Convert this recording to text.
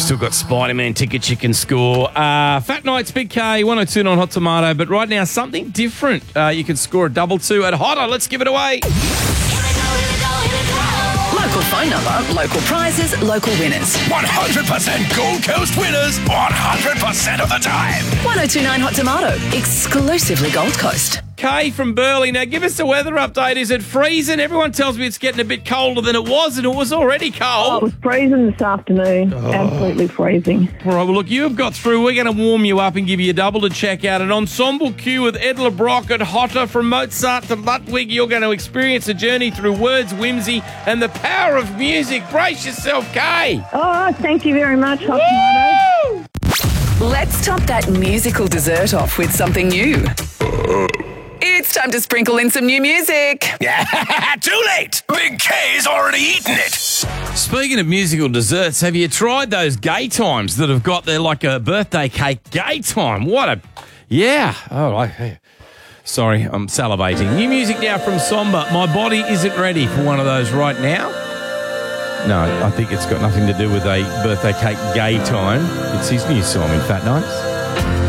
still got Spider-Man tickets you can score. Fat Nights, Big K, 102.9 Hot Tomato. But right now, something different. You can score a double two at Hotter. Let's give it away. Local phone number, local prizes, local winners. 100% Gold Coast winners 100% of the time. 102.9 Hot Tomato, exclusively Gold Coast. Kay from Burleigh. Now, give us a weather update. Is it freezing? Everyone tells me it's getting a bit colder than it was, and it was already It cold. was freezing this afternoon. Absolutely freezing. All right, well, look, you have got through. We're going to warm you up and give you a double to check out. An ensemble cue with Ed LeBrock at Hotter. From Mozart to Ludwig, you're going to experience a journey through words, whimsy, and the power of music. Brace yourself, Kay. Oh, thank you very much, Hot Tomato. Woo! Let's top that musical dessert off with something new. It's time to sprinkle in some new music. Too late. Big K's already eaten it. Speaking of musical desserts, have you tried those gay times that have got their like a birthday cake gay time? What a... Yeah. Oh, sorry, I'm salivating. New music now from Somber. My body isn't ready for one of those right now. No, I think it's got nothing to do with a birthday cake gay time. It's his new song in Fat Nights.